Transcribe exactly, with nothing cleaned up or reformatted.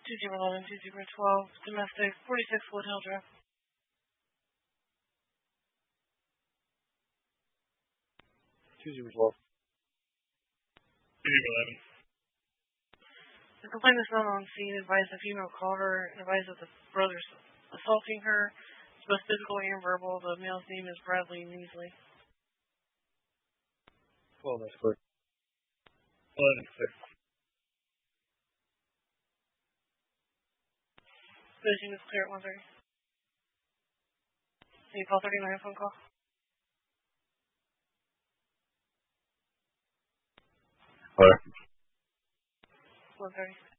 two zero one one, two zero one two, domestic, forty-six Woodhill Drive. two zero one two. two zero one one. The complainant is not on scene. Advised the female called her and advised that the brother's assaulting her, both physical and verbal. The male's name is Bradley Measley. Well, that's clear. eleven clear. Position is clear at one thirty. Can you call thirty-nine phone call? Clear. one thirty.